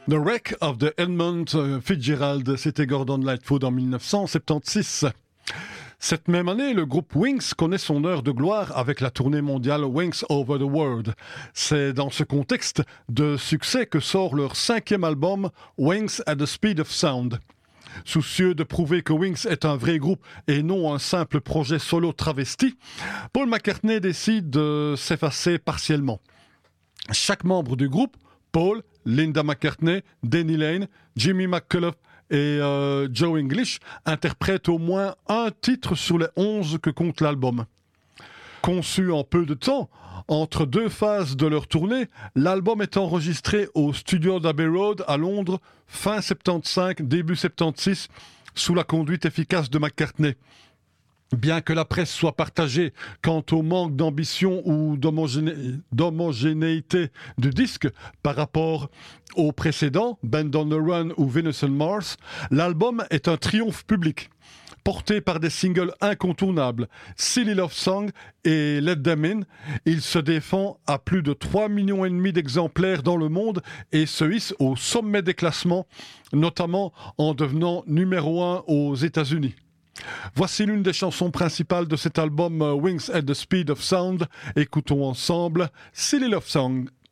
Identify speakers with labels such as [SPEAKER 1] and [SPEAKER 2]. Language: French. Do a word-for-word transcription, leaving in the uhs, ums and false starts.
[SPEAKER 1] The Wreck of the Edmund Fitzgerald, c'était Gordon Lightfoot en dix-neuf cent soixante-seize. Cette même année, le groupe Wings connaît son heure de gloire avec la tournée mondiale Wings Over the World. C'est dans ce contexte de succès que sort leur cinquième album Wings at the Speed of Sound. Soucieux de prouver que Wings est un vrai groupe et non un simple projet solo travesti, Paul McCartney décide de s'effacer partiellement. Chaque membre du groupe, Paul, Linda McCartney, Denny Laine, Jimmy McCullough et euh, Joe English, interprètent au moins un titre sur les onze que compte l'album. Conçu en peu de temps, entre deux phases de leur tournée, l'album est enregistré au studio d'Abbey Road à Londres fin soixante-quinze, début soixante-seize, sous la conduite efficace de McCartney. Bien que la presse soit partagée quant au manque d'ambition ou d'homogéné- d'homogénéité du disque par rapport au précédent, Band on the Run ou Venus on Mars, l'album est un triomphe public. Porté par des singles incontournables, Silly Love Song et Let Them In, il se défend à plus de trois millions et demi d'exemplaires dans le monde et se hisse au sommet des classements, notamment en devenant numéro un aux États-Unis. Voici l'une des chansons principales de cet album Wings at the Speed of Sound. Écoutons ensemble Silly Love Song.